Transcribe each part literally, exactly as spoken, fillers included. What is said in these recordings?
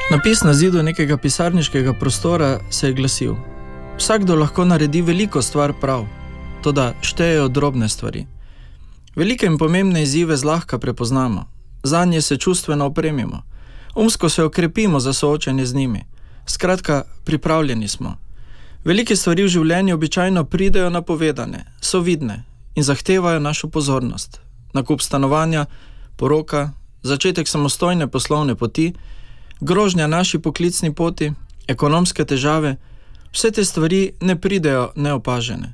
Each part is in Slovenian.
Napis na zidu nekega pisarniškega prostora se je glasil: vsakdo lahko naredi veliko stvar prav, toda štejejo drobne stvari. Velike in pomembne izzive zlahka prepoznamo, zanje se čustveno opremimo, umsko se okrepimo za soočanje z njimi. Skratka, pripravljeni smo. Velike stvari v življenju običajno pridejo napovedane, so vidne in zahtevajo našo pozornost. Nakup stanovanja, poroka, začetek samostojne poslovne poti, grožnja naši poklicni poti, ekonomske težave, vse te stvari ne pridejo neopažene.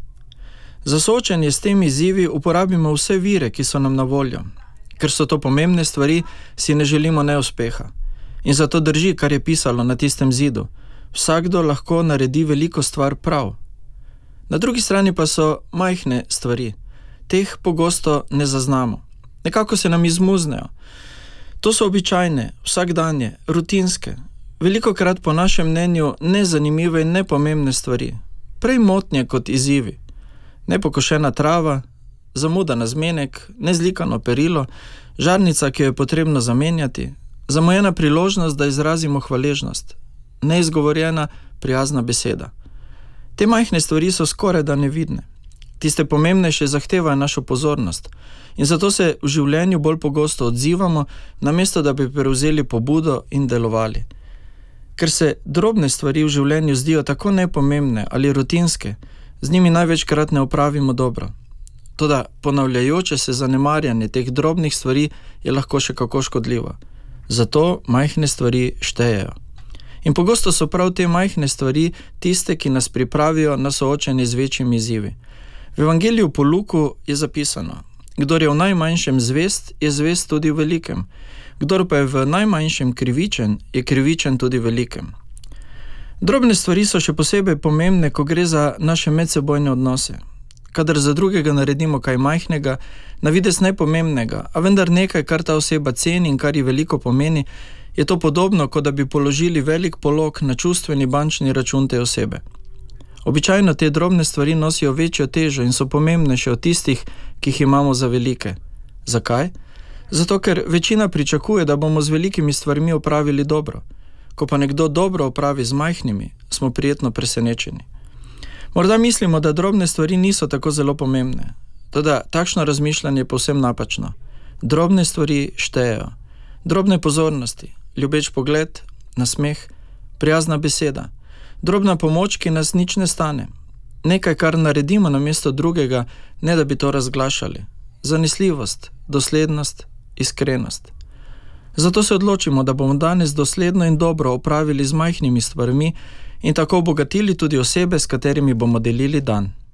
Za soočanje s temi izzivi uporabimo vse vire, ki so nam na voljo. Ker so to pomembne stvari, si ne želimo neuspeha. In zato drži, kar je pisalo na tistem zidu: vsakdo lahko naredi veliko stvar prav. Na drugi strani pa so majhne stvari. Teh pogosto ne zaznamo. Nekako se nam izmuznejo. To so običajne, vsakdanje, rutinske, velikokrat po našem mnenju nezanimive in nepomembne stvari. Prej motnje kot izzivi. Nepokošena trava, zamuda na zmenek, nezlikano perilo, žarnica, ki jo je potrebno zamenjati, zamujena priložnost, da izrazimo hvaležnost, neizgovorjena, prijazna beseda. Te majhne stvari so skoraj da nevidne. Tiste pomembnejše zahtevajo našo pozornost in zato se v življenju bolj pogosto odzivamo, namesto da bi prevzeli pobudo in delovali. Ker se drobne stvari v življenju zdijo tako nepomembne ali rutinske, z njimi največkrat ne opravimo dobro. Toda ponavljajoče se zanemarjanje teh drobnih stvari je lahko še kako škodljivo. Zato majhne stvari štejejo. In pogosto so prav te majhne stvari tiste, ki nas pripravijo na soočanje z večjimi izzivi. V Evangeliju po Luku je zapisano: kdor je v najmanjšem zvest, je zvest tudi v velikem. Kdor pa je v najmanjšem krivičen, je krivičen tudi v velikem. Drobne stvari so še posebej pomembne, ko gre za naše medsebojne odnose. Kadar za drugega naredimo kaj majhnega, na videz nepomembnega, a vendar nekaj, kar ta oseba ceni in kar ji veliko pomeni, je to podobno, kot da bi položili velik polog na čustveni bančni račun te osebe. Običajno te drobne stvari nosijo večjo težo in so pomembnejše od tistih, ki jih imamo za velike. Zakaj? Zato, ker večina pričakuje, da bomo z velikimi stvarmi opravili dobro. Ko pa nekdo dobro opravi z majhnimi, smo prijetno presenečeni. Morda mislimo, da drobne stvari niso tako zelo pomembne. Toda takšno razmišljanje je povsem napačno. Drobne stvari štejejo. Drobne pozornosti, ljubeč pogled, nasmeh, prijazna beseda, drobna pomoč, ki nas nič ne stane. Nekaj, kar naredimo namesto drugega, ne da bi to razglašali. Zanesljivost, doslednost, iskrenost. Zato se odločimo, da bomo danes dosledno in dobro opravili z majhnimi stvarmi in tako obogatili tudi osebe, s katerimi bomo delili dan.